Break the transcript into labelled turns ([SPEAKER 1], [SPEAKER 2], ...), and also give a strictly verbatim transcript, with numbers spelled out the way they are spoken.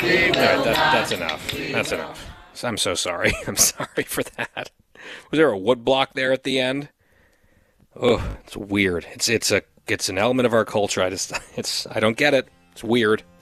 [SPEAKER 1] right, that, that's enough. That's enough. I'm so sorry. I'm sorry for that. Was there a wood block there at the end? Oh, it's weird. It's it's a it's an element of our culture. I just it's I don't get it. It's weird.